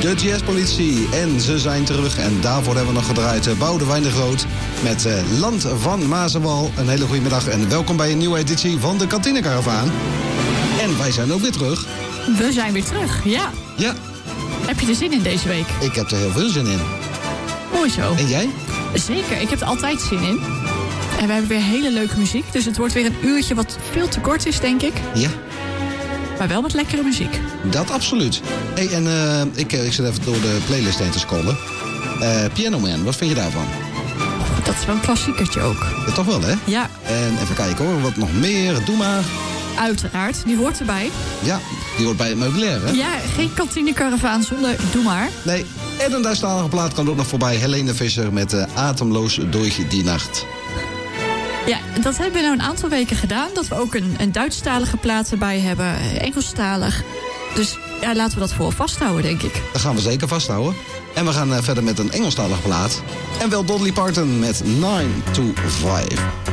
de Jazzpolitie. En ze zijn terug. En daarvoor hebben we nog gedraaid Boudewijn de Groot met Land van Mazenwal. Een hele goede middag en welkom bij een nieuwe editie van de Kantinekaravaan. En wij zijn ook weer terug. We zijn weer terug, ja. Ja. Heb je er zin in deze week? Ik heb er heel veel zin in. Mooi zo. En jij? Zeker, ik heb er altijd zin in. En we hebben weer hele leuke muziek. Dus het wordt weer een uurtje wat veel te kort is, denk ik. Ja. Maar wel met lekkere muziek. Dat absoluut. Hey, en ik zit even door de playlist heen te scrollen. Piano Man, wat vind je daarvan? Dat is wel een klassiekertje ook. Ja, toch wel, hè? Ja. En even kijken hoor, wat nog meer? Doe maar. Uiteraard, die hoort erbij. Ja, die hoort bij het meubilair, hè? Ja, geen kantinekaravaan zonder Doe maar. Nee, en een Duitsstalige plaat kan ook nog voorbij. Helene Visser met Atemloos durch die Nacht. Ja, dat hebben we nou een aantal weken gedaan. Dat we ook een Duitsstalige plaat erbij hebben, Engelstalig. Dus ja, laten we dat vooral vasthouden, denk ik. Dat gaan we zeker vasthouden. En we gaan verder met een Engelstalige plaat. En wel Dolly Parton met 9 to 5.